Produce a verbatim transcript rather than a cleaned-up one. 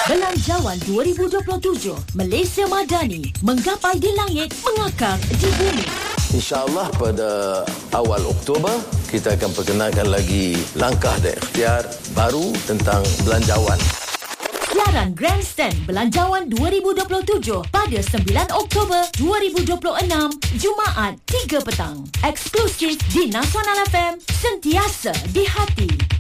Belanjawan dua ribu dua puluh tujuh, Malaysia Madani, menggapai di langit, mengakar di bumi. InsyaAllah pada awal Oktober, kita akan perkenalkan lagi langkah dan ikhtiar baru tentang belanjawan. Siaran Grandstand Belanjawan dua ribu dua puluh tujuh pada sembilan Oktober dua ribu dua puluh enam, Jumaat tiga petang. Eksklusif di Nasional F M, sentiasa di hati.